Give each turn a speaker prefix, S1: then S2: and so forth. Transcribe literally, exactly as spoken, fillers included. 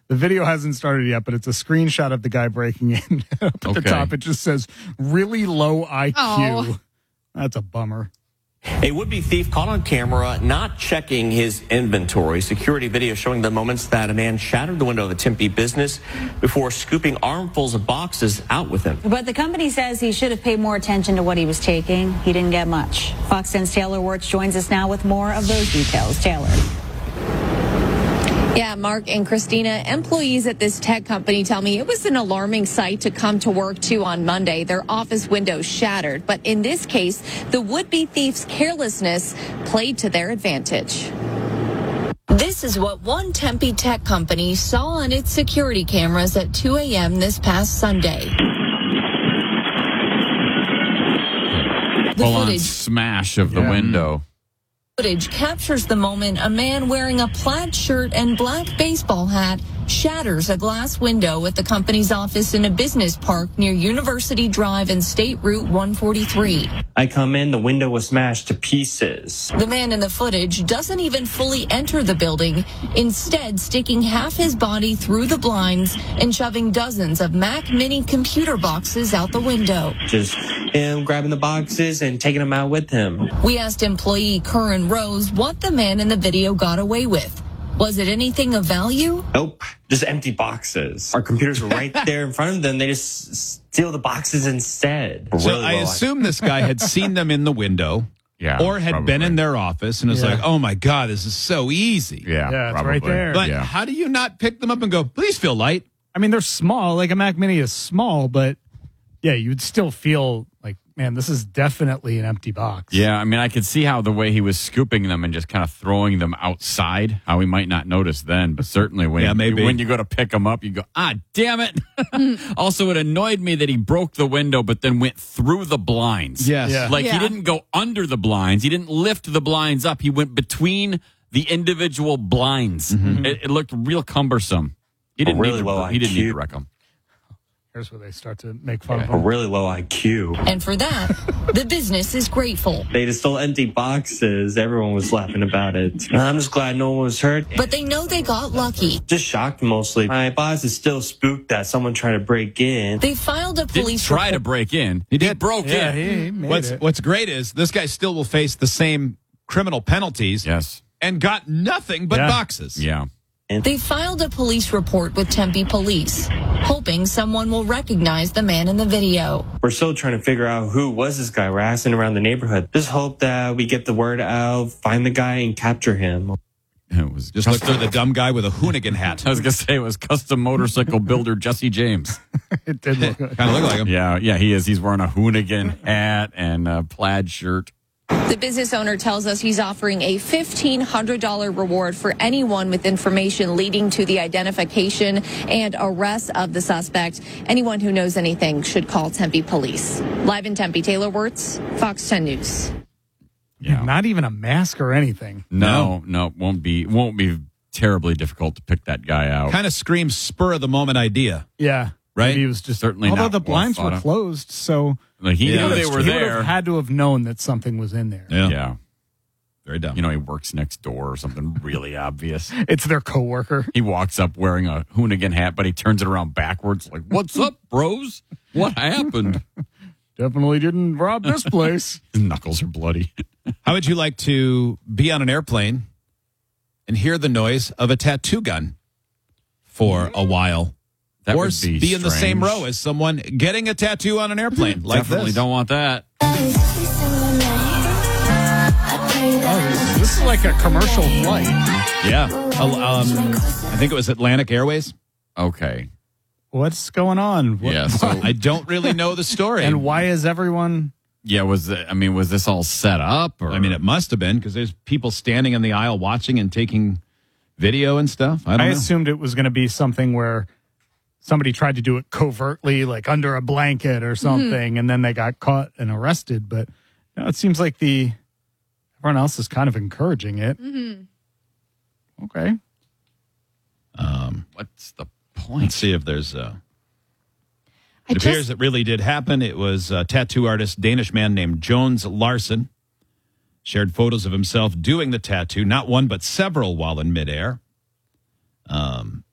S1: The video hasn't started yet, but it's a screenshot of the guy breaking in. Up at
S2: Okay.
S1: the top, it just says, really low I Q.
S3: Oh.
S1: That's a bummer.
S4: A would-be thief caught on camera not checking his inventory. Security video showing the moments that a man shattered the window of a Tempe business before scooping armfuls of boxes out with him.
S5: But the company says he should have paid more attention to what he was taking. He didn't get much. Fox ten's Taylor Wirtz joins us now with more of those details. Taylor.
S3: Yeah, Mark and Christina, employees at this tech company tell me it was an alarming sight to come to work to on Monday. Their office windows shattered. But in this case, the would-be thief's carelessness played to their advantage. This is what one Tempe tech company saw on its security cameras at two a.m. this past Sunday. The
S2: Full on
S3: footage
S2: smash of the
S1: Yeah.
S2: window.
S3: Footage captures the moment a man wearing a plaid shirt and black baseball hat shatters a glass window at the company's office in a business park near University Drive and State Route one forty-three.
S4: I come in, the window was smashed to pieces.
S3: The man in the footage doesn't even fully enter the building, instead sticking half his body through the blinds and shoving dozens of Mac Mini computer boxes out the window.
S4: Just him grabbing the boxes and taking them out with him.
S3: We asked employee Curran Rose what the man in the video got away with. Was it anything of value?
S4: Nope, just empty boxes. Our computers were right there in front of them. They just steal the boxes instead.
S6: So
S4: Really
S6: I
S4: low.
S6: assume this guy had seen them in the window
S2: Yeah.
S6: or had been
S2: probably.
S6: in their office and was
S1: Yeah.
S6: like, oh my God, this is so easy.
S2: Yeah,
S1: Yeah, it's
S2: probably.
S1: right there.
S6: But
S2: yeah.
S6: how do you not pick them up and go, please feel light?
S1: I mean, they're small. Like a Mac Mini is small, but yeah, you'd still feel like, man, this is definitely an empty box.
S2: Yeah, I mean, I could see how the way he was scooping them and just kind of throwing them outside, how he might not notice then, but certainly when,
S6: Yeah,
S2: you,
S6: maybe.
S2: when you go to pick them up, you go, ah, damn it. Also, it annoyed me that he broke the window, but then went through the blinds.
S6: Yes.
S1: Yeah.
S2: Like
S3: Yeah.
S2: he didn't go under the blinds. He didn't lift the blinds up. He went between the individual blinds. It, it looked real cumbersome. He didn't,
S4: really
S2: need, to,
S4: low
S2: he didn't need to
S4: I Q.
S2: wreck them.
S1: Here's where they start to make fun of
S4: A
S1: them.
S4: really low I Q.
S3: And for that, the business is grateful.
S4: They just stole empty boxes. Everyone was laughing about it. I'm just glad no one was hurt.
S3: But they know they got lucky.
S4: Just shocked mostly. My boss is still spooked that someone tried to break in.
S3: They filed a
S2: Didn't
S3: police
S2: try to
S3: report.
S2: break in.
S6: He did.
S2: broke
S1: Yeah,
S2: in.
S1: he, he made
S6: What's
S1: it.
S6: What's great is this guy still will face the same criminal penalties
S2: Yes.
S6: and got nothing but
S1: Yeah.
S6: boxes.
S2: Yeah.
S3: They filed a police report with Tempe police, hoping someone will recognize the man in the video.
S4: We're still trying to figure out who was this guy. We're asking around the neighborhood. Just hope that we get the word out, find the guy, and capture him.
S2: It was
S6: Just look for the dumb guy with a Hoonigan hat.
S2: I was going to say it was custom motorcycle builder Jesse James.
S1: It did look good.
S6: Kind of look like him.
S2: Yeah, yeah, he is. He's wearing a Hoonigan hat and a plaid shirt.
S3: The business owner tells us he's offering a fifteen hundred dollars reward for anyone with information leading to the identification and arrest of the suspect. Anyone who knows anything should call Tempe police. Live in Tempe, Taylor Wirtz, Fox ten News.
S2: Yeah.
S1: Not even a mask or anything.
S2: No, no, won't be won't be terribly difficult to pick that guy out.
S6: Kind of screams spur of the moment idea.
S1: Yeah.
S6: Right?
S1: Maybe he was just
S2: Certainly
S1: although
S2: not
S1: the
S2: well
S1: blinds
S2: thought
S1: were
S2: of.
S1: closed, so
S2: Like he
S6: Yeah,
S2: knew they
S6: that's
S2: were
S1: he would
S2: there.
S1: have had to have known that something was in there.
S6: Yeah.
S2: Yeah.
S6: Very dumb.
S2: You know, he works next door or something really obvious.
S1: It's their coworker.
S2: He walks up wearing a Hoonigan hat, but he turns it around backwards like, "What's up, bros? What happened?"
S1: Definitely didn't rob this place.
S2: His knuckles are bloody.
S6: How would you like to be on an airplane and hear the noise of a tattoo gun for a while?
S2: That
S6: or
S2: would be
S6: in the same
S2: strange.
S6: row as someone getting a tattoo on an airplane like
S2: Definitely
S6: this.
S2: don't want that.
S1: Oh, this is like a commercial flight.
S6: Yeah. Uh, Um, I think it was Atlantic Airways.
S2: Okay.
S1: What's going on? What-
S2: Yeah. So
S6: I don't really know the story.
S1: and why is everyone?
S2: yeah, was it, I mean, was this all set up? Or
S6: I mean, it must have been because there's people standing in the aisle watching and taking video and stuff. I don't
S1: I
S6: know.
S1: assumed it was going to be something where somebody tried to do it covertly, like under a blanket or something, and then they got caught and arrested. But you know, it seems like the everyone else is kind of encouraging it. Mm-hmm. Okay.
S6: Um,
S2: what's the
S6: let's
S2: point?
S6: see if there's. Uh,
S3: I
S6: it appears
S3: just,
S6: it really did happen. It was a tattoo artist, Danish man named Jones Larson, shared photos of himself doing the tattoo, not one but several while in midair. Um,